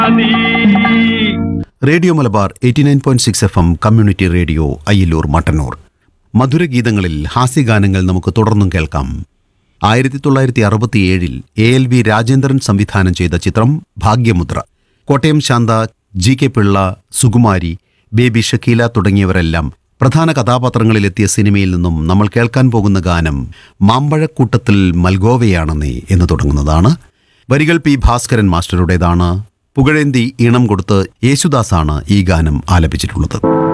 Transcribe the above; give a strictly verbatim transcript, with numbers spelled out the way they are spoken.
Radio Malabar eighty nine point six F M community radio Ayyallur Mattannur. മധുരഗീതങ്ങളിൽ ഹാസ്യഗാനങ്ങൾ നമുക്ക് തുടർന്നും കേൾക്കാം. ആയിരത്തി തൊള്ളായിരത്തി അറുപത്തിയേഴിൽ എ എൽ വി രാജേന്ദ്രൻ സംവിധാനം ചെയ്ത ചിത്രം ഭാഗ്യമുദ്ര. Kottayam Shantha, G K Pillai, Sukumari, baby Shakeela തുടങ്ങിയവരെല്ലാം പ്രധാന കഥാപാത്രങ്ങളിലെത്തിയ സിനിമയിൽ നിന്നും നമ്മൾ കേൾക്കാൻ പോകുന്ന ഗാനം മാമ്പഴക്കൂട്ടത്തിൽ മൽഗോവയാണെന്നേ എന്ന് തുടങ്ങുന്നതാണ്. വരികൾ പി ഭാസ്കരൻ മാസ്റ്ററുടേതാണ്. പുകഴേന്തി ഈണം കൊടുത്ത് യേശുദാസാണ് ഈ ഗാനം ആലപിച്ചിട്ടുള്ളത്.